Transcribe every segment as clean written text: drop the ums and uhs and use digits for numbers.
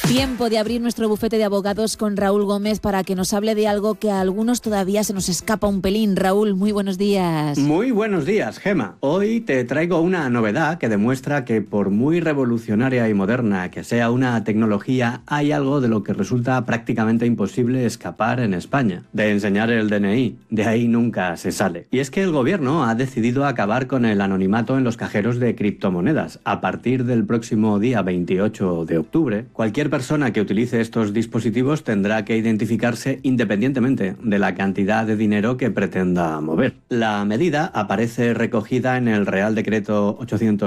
Tiempo de abrir nuestro bufete de abogados con Raúl Gómez para que nos hable de algo que a algunos todavía se nos escapa un pelín. Raúl, muy buenos días. Muy buenos días, Gema. Hoy te traigo una novedad que demuestra que por muy revolucionaria y moderna que sea una tecnología, hay algo de lo que resulta prácticamente imposible escapar en España. De enseñar el DNI. De ahí nunca se sale. Y es que el gobierno ha decidido acabar con el anonimato en los cajeros de criptomonedas. A partir del próximo día 28 de octubre, cualquier persona que utilice estos dispositivos tendrá que identificarse independientemente de la cantidad de dinero que pretenda mover. La medida aparece recogida en el Real Decreto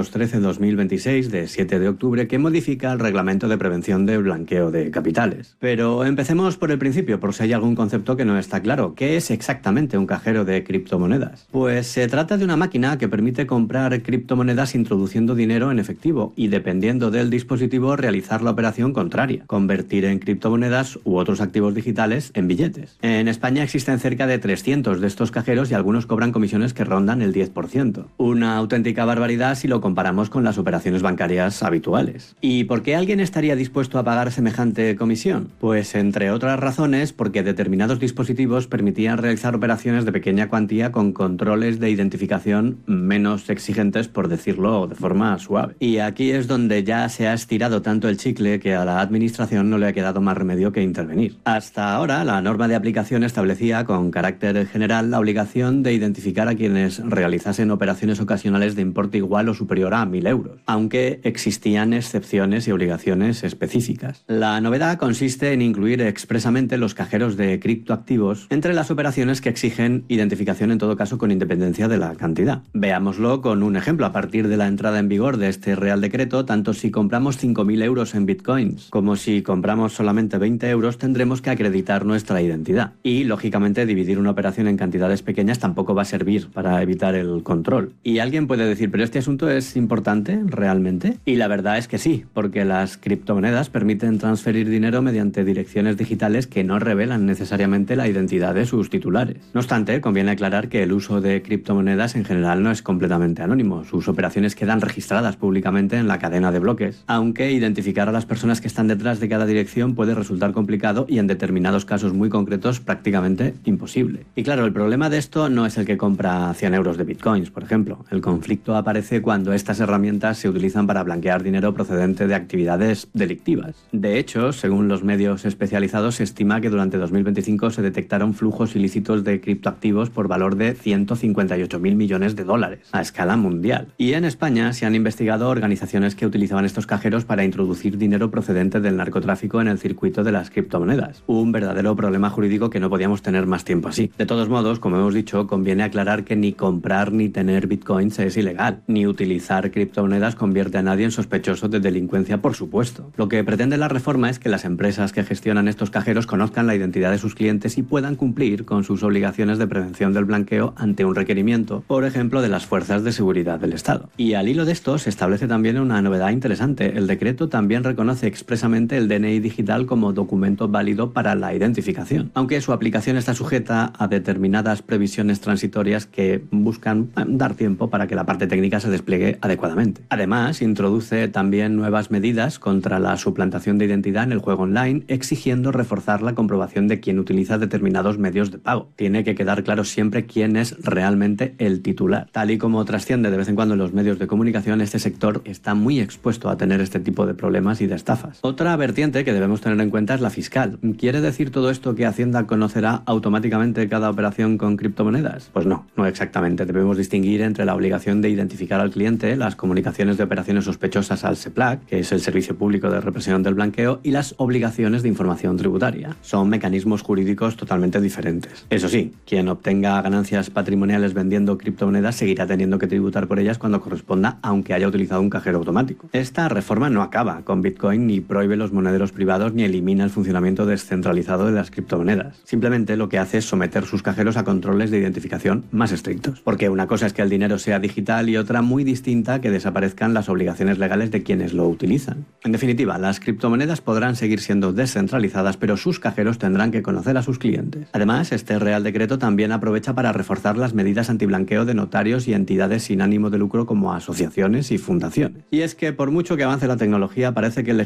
813/2026 de 7 de octubre que modifica el Reglamento de Prevención de Blanqueo de Capitales. Pero empecemos por el principio, por si hay algún concepto que no está claro. ¿Qué es exactamente un cajero de criptomonedas? Pues se trata de una máquina que permite comprar criptomonedas introduciendo dinero en efectivo y, dependiendo del dispositivo, realizar la operación contraria, convertir en criptomonedas u otros activos digitales en billetes. En España existen cerca de 300 de estos cajeros y algunos cobran comisiones que rondan el 10%. Una auténtica barbaridad si lo comparamos con las operaciones bancarias habituales. ¿Y por qué alguien estaría dispuesto a pagar semejante comisión? Pues entre otras razones porque determinados dispositivos permitían realizar operaciones de pequeña cuantía con controles de identificación menos exigentes, por decirlo de forma suave. Y aquí es donde ya se ha estirado tanto el chicle que a la administración no le ha quedado más remedio que intervenir. Hasta ahora, la norma de aplicación establecía con carácter general la obligación de identificar a quienes realizasen operaciones ocasionales de importe igual o superior a 1.000 euros, aunque existían excepciones y obligaciones específicas. La novedad consiste en incluir expresamente los cajeros de criptoactivos entre las operaciones que exigen identificación, en todo caso con independencia de la cantidad. Veámoslo con un ejemplo. A partir de la entrada en vigor de este Real Decreto, tanto si compramos 5.000 euros en bitcoins como si compramos solamente 20 euros, tendremos que acreditar nuestra identidad. Y, lógicamente, dividir una operación en cantidades pequeñas tampoco va a servir para evitar el control. Y alguien puede decir, ¿pero este asunto es importante realmente? Y la verdad es que sí, porque las criptomonedas permiten transferir dinero mediante direcciones digitales que no revelan necesariamente la identidad de sus titulares. No obstante, conviene aclarar que el uso de criptomonedas en general no es completamente anónimo. Sus operaciones quedan registradas públicamente en la cadena de bloques, aunque identificar a las personas que están detrás de cada dirección puede resultar complicado y en determinados casos muy concretos prácticamente imposible. Y claro, el problema de esto no es el que compra 100 euros de bitcoins, por ejemplo. El conflicto aparece cuando estas herramientas se utilizan para blanquear dinero procedente de actividades delictivas. De hecho, según los medios especializados, se estima que durante 2025 se detectaron flujos ilícitos de criptoactivos por valor de 158.000 millones de dólares a escala mundial. Y en España se han investigado organizaciones que utilizaban estos cajeros para introducir dinero procedente del narcotráfico en el circuito de las criptomonedas. Un verdadero problema jurídico que no podíamos tener más tiempo así. De todos modos, como hemos dicho, conviene aclarar que ni comprar ni tener bitcoins es ilegal, ni utilizar criptomonedas convierte a nadie en sospechoso de delincuencia, por supuesto. Lo que pretende la reforma es que las empresas que gestionan estos cajeros conozcan la identidad de sus clientes y puedan cumplir con sus obligaciones de prevención del blanqueo ante un requerimiento, por ejemplo, de las fuerzas de seguridad del Estado. Y al hilo de esto se establece también una novedad interesante. El decreto también reconoce expresamente el DNI digital como documento válido para la identificación, aunque su aplicación está sujeta a determinadas previsiones transitorias que buscan dar tiempo para que la parte técnica se despliegue adecuadamente. Además, introduce también nuevas medidas contra la suplantación de identidad en el juego online, exigiendo reforzar la comprobación de quién utiliza determinados medios de pago. Tiene que quedar claro siempre quién es realmente el titular. Tal y como trasciende de vez en cuando en los medios de comunicación, este sector está muy expuesto a tener este tipo de problemas y de estafas. Otra vertiente que debemos tener en cuenta es la fiscal. ¿Quiere decir todo esto que Hacienda conocerá automáticamente cada operación con criptomonedas? Pues no exactamente. Debemos distinguir entre la obligación de identificar al cliente, las comunicaciones de operaciones sospechosas al SEPLAC, que es el Servicio Público de Represión del Blanqueo, y las obligaciones de información tributaria. Son mecanismos jurídicos totalmente diferentes. Eso sí, quien obtenga ganancias patrimoniales vendiendo criptomonedas seguirá teniendo que tributar por ellas cuando corresponda, aunque haya utilizado un cajero automático. Esta reforma no acaba con Bitcoin, ni prohíbe los monederos privados, ni elimina el funcionamiento descentralizado de las criptomonedas. Simplemente lo que hace es someter sus cajeros a controles de identificación más estrictos. Porque una cosa es que el dinero sea digital y otra muy distinta que desaparezcan las obligaciones legales de quienes lo utilizan. En definitiva, las criptomonedas podrán seguir siendo descentralizadas, pero sus cajeros tendrán que conocer a sus clientes. Además, este Real Decreto también aprovecha para reforzar las medidas antiblanqueo de notarios y entidades sin ánimo de lucro como asociaciones y fundaciones. Y es que por mucho que avance la tecnología, parece que el legislador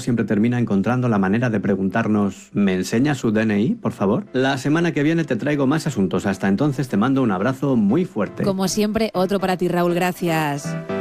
siempre termina encontrando la manera de preguntarnos: ¿me enseña su DNI, por favor? La semana que viene te traigo más asuntos. Hasta entonces te mando un abrazo muy fuerte. Como siempre, otro para ti, Raúl. Gracias.